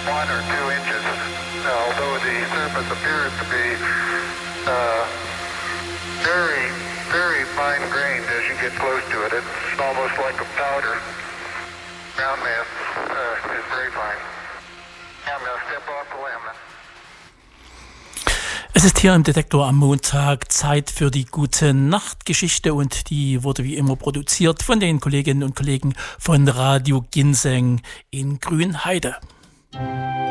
1 or 2 inches. Although the surface appears to be very, very fine-grained as you get close to it. It's almost like a powder. Ground mass is very fine. I'm going to step off the limb. Es ist hier im Detektor am Montag Zeit für die gute Nachtgeschichte und die wurde wie immer produziert von den Kolleginnen und Kollegen von Radio Ginseng in Grünheide.